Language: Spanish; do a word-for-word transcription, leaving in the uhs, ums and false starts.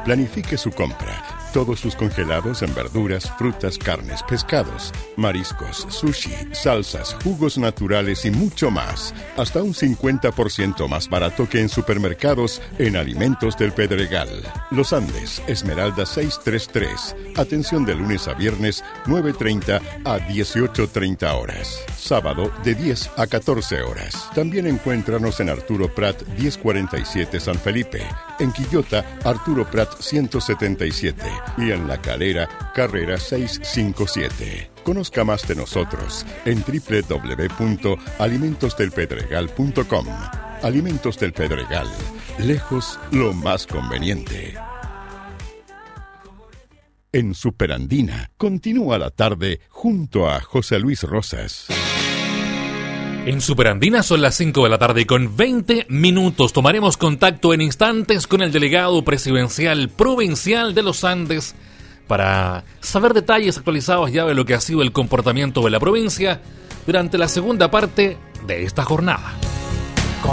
Planifique su compra. Todos sus congelados en verduras, frutas, carnes, pescados, mariscos, sushi, salsas, jugos naturales y mucho más. Hasta un cincuenta por ciento más barato que en supermercados en Alimentos del Pedregal. Los Andes, Esmeralda seiscientos treinta y tres. Atención de lunes a viernes, nueve treinta a dieciocho treinta horas. Sábado, de diez a catorce horas. También encuéntranos en Arturo Prat diez cuarenta y siete San Felipe. En Quillota, Arturo Prat ciento setenta y siete. Y en La Calera, Carrera seiscientos cincuenta y siete. Conozca más de nosotros en doble u doble u doble u punto alimentos del pedregal punto com. Alimentos del Pedregal. Lejos, lo más conveniente. En Superandina, continúa la tarde junto a José Luis Rosas. En Superandina son las cinco de la tarde con veinte minutos. Tomaremos contacto en instantes con el delegado presidencial provincial de los Andes para saber detalles actualizados ya de lo que ha sido el comportamiento de la provincia durante la segunda parte de esta jornada.